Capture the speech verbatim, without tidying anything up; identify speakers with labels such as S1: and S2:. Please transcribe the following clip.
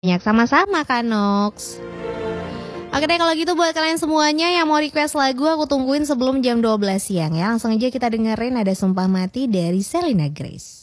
S1: Banyak sama-sama Kak Nox. Oke deh kalau gitu buat kalian semuanya yang mau request lagu aku tungguin sebelum jam dua belas siang ya. Langsung aja kita dengerin ada Sumpah Mati dari Selena Grace.